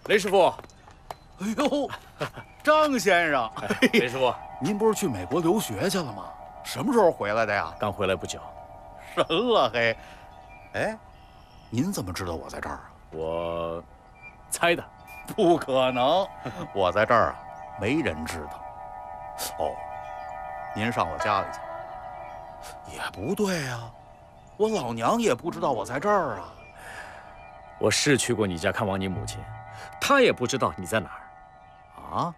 雷师傅， 哎呦，张先生， 雷师傅， 您不是去美国留学去了吗？什么时候回来的呀？ 刚回来不久。 神了嘿！哎，您怎么知道我在这儿啊？ 我猜的。 不可能，我在这儿啊，没人知道。哦，您上我家里去？也不对呀，我老娘也不知道我在这儿啊。 我是去过你家看望你母亲，她也不知道你在哪儿。 啊？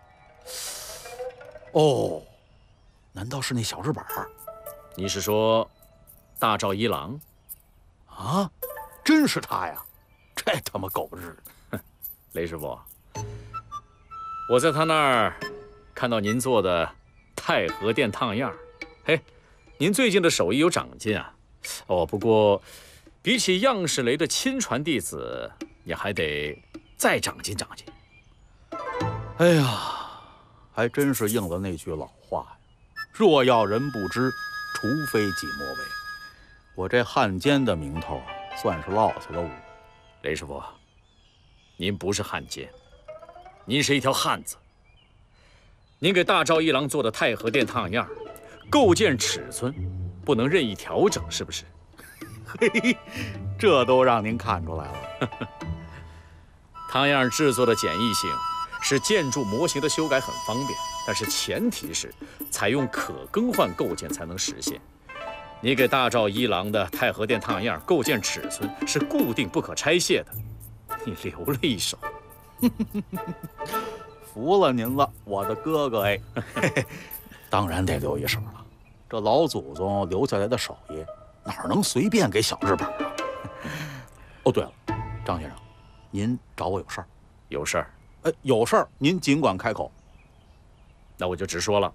哦，难道是那小日本？ 你是说大赵一郎？ 啊，真是他呀！这他妈狗日的！ 雷师傅，我在他那儿看到您做的太和殿烫样，嘿，您最近的手艺有长进啊。哦，不过比起样式雷的亲传弟子，你还得再长进长进。 哎呀，还真是应了那句老话呀：若要人不知，除非己莫为。我这汉奸的名头啊，算是落下了伍。 雷师傅，您不是汉奸，您是一条汉子。您给大赵一郎做的太和殿烫样，构件尺寸不能任意调整，是不是？ 嘿，这都让您看出来了。 烫样制作的简易性使建筑模型的修改很方便，但是前提是采用可更换构件才能实现。你给大赵一郎的太和殿烫样构件尺寸是固定不可拆卸的，你留了一手。 服了您了，我的哥哥哎！当然得留一手了，这老祖宗留下来的手艺，哪能随便给小日本啊？哦，对了，张先生，您找我有事儿？ 有事儿？ 有事儿您尽管开口。 那我就直说了。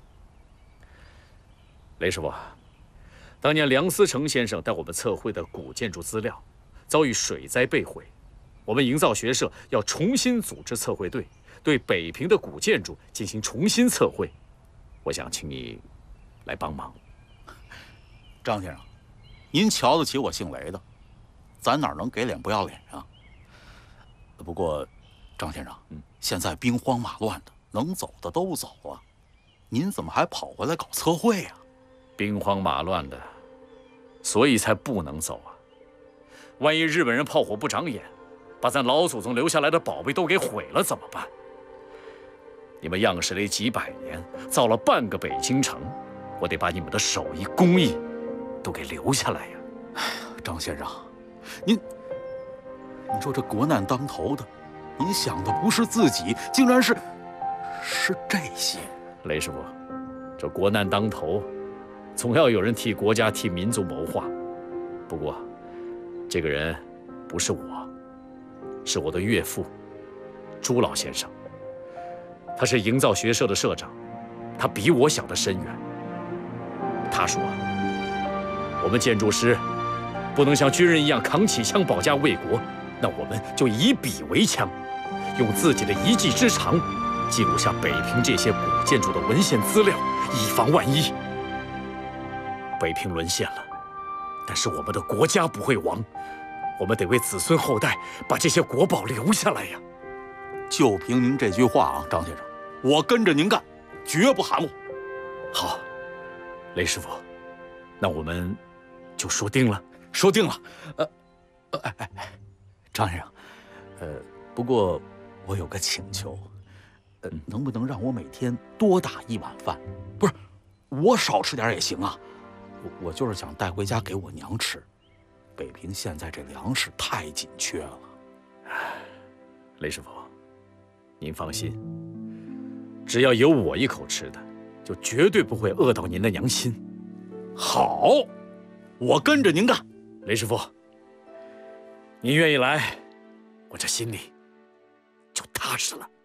雷师傅，当年梁思成先生带我们测绘的古建筑资料遭遇水灾被毁，我们营造学社要重新组织测绘队，对北平的古建筑进行重新测绘。我想请你来帮忙。 张先生，您瞧得起我姓雷的，咱哪能给脸不要脸啊？不过，张先生，现在兵荒马乱的，能走的都走啊，您怎么还跑回来搞测绘啊？ 兵荒马乱的，所以才不能走啊！万一日本人炮火不长眼，把咱老祖宗留下来的宝贝都给毁了怎么办？你们样式雷几百年，造了半个北京城，我得把你们的手艺工艺都给留下来呀！ 哎呀，张先生，您说这国难当头的，您想的不是自己，竟然是这些。 雷师傅，这国难当头，总要有人替国家、替民族谋划。不过，这个人不是我，是我的岳父朱老先生。他是营造学社的社长，他比我想得深远。他说，我们建筑师不能像军人一样扛起枪保家卫国，那我们就以笔为枪，用自己的一技之长记录下北平这些古建筑的文献资料，以防万一。北平沦陷了，但是我们的国家不会亡，我们得为子孙后代把这些国宝留下来呀！ 就凭您这句话啊，张先生，我跟着您干，绝不含糊。 好，雷师傅，那我们就说定了。 说定了。张先生，不过我有个请求，能不能让我每天多打1碗饭？不是，我少吃点也行啊。我就是想带回家给我娘吃。北平现在这粮食太紧缺了。 雷师傅，您放心，只要有我一口吃的，就绝对不会饿到您的娘亲。 好，我跟着您干。 雷师傅，您愿意来，我这心里就踏实了。